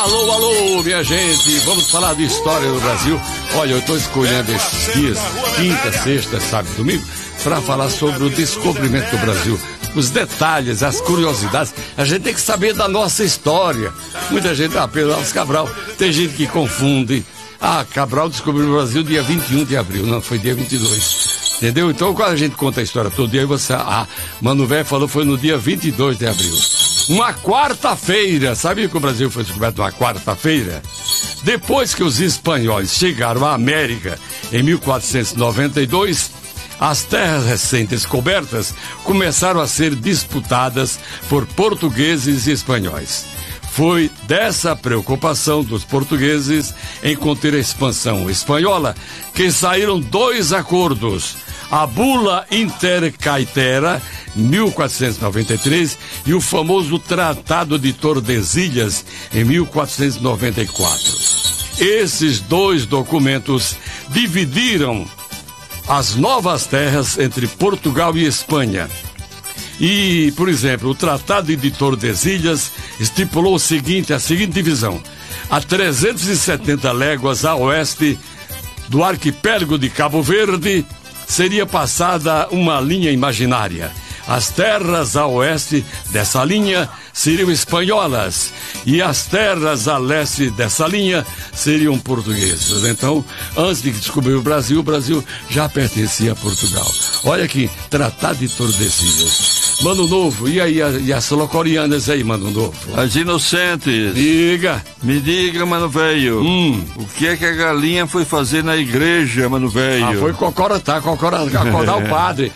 Alô, alô, minha gente, vamos falar de história do Brasil. Olha, eu estou escolhendo esses dias, quinta, sexta, sábado e domingo, para falar sobre o descobrimento do Brasil. Os detalhes, as curiosidades, a gente tem que saber da nossa história. Muita gente, Pedro Álvares Cabral, tem gente que confunde. Cabral descobriu o Brasil dia 21 de abril, não, foi dia 22. Entendeu? Então, quando a gente conta a história todo dia, você... Mano Velho falou foi no dia 22 de abril. Uma quarta-feira. Sabia que o Brasil foi descoberto uma quarta-feira? Depois que os espanhóis chegaram à América em 1492, as terras recém-descobertas começaram a ser disputadas por portugueses e espanhóis. Foi dessa preocupação dos portugueses em conter a expansão espanhola que saíram dois acordos: a Bula Intercaetera, 1493, e o famoso Tratado de Tordesilhas, em 1494. Esses dois documentos dividiram as novas terras entre Portugal e Espanha. E, por exemplo, o Tratado de Tordesilhas estipulou a seguinte divisão: a 370 léguas a oeste do arquipélago de Cabo Verde seria passada uma linha imaginária. As terras a oeste dessa linha seriam espanholas e as terras a leste dessa linha seriam portuguesas. Então, antes de descobrir o Brasil já pertencia a Portugal. Olha aqui, Tratado de Tordesilhas. Mano Novo, e aí, e as locorianas aí, Mano Novo? As inocentes. Diga. Me diga, Mano Velho. O que é que a galinha foi fazer na igreja, Mano Velho? Foi acordar o padre.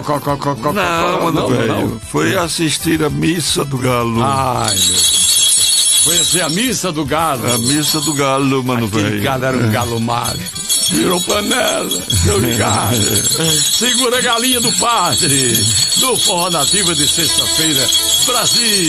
Não, Mano Velho. Foi assistir a missa do galo. Ai, meu Deus. Foi assim a missa do galo. A missa do galo, Mano Velho. Aquele galo era um galo mágico. Virou panela, seu ligado. Segura a galinha do padre. Do Forró Nativa de sexta-feira, Brasil.